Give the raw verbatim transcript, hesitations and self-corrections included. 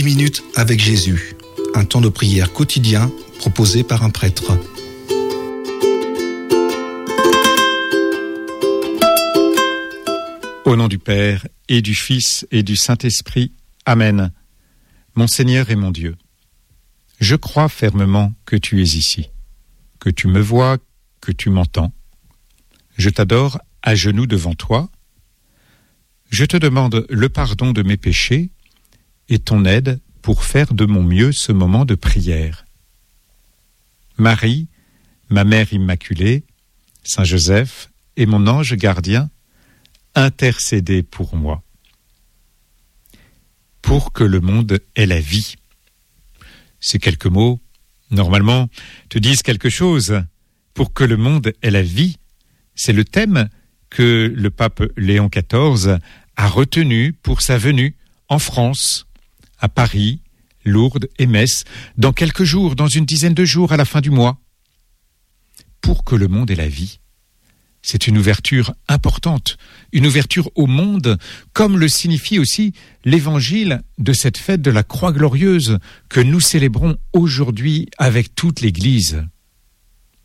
minutes avec Jésus, un temps de prière quotidien proposé par un prêtre. Au nom du Père et du Fils et du Saint-Esprit, Amen. Mon Seigneur et mon Dieu, je crois fermement que tu es ici, que tu me vois, que tu m'entends. Je t'adore à genoux devant toi. Je te demande le pardon de mes péchés et ton aide pour faire de mon mieux ce moment de prière. Marie, ma Mère Immaculée, Saint Joseph et mon ange gardien, intercédez pour moi. Pour que le monde ait la vie. Ces quelques mots, normalement, te disent quelque chose. Pour que le monde ait la vie, c'est le thème que le pape Léon quatorze a retenu pour sa venue en France, à Paris, Lourdes et Metz, dans quelques jours, dans une dizaine de jours à la fin du mois. Pour que le monde ait la vie. C'est une ouverture importante, une ouverture au monde, comme le signifie aussi l'évangile de cette fête de la Croix glorieuse que nous célébrons aujourd'hui avec toute l'Église.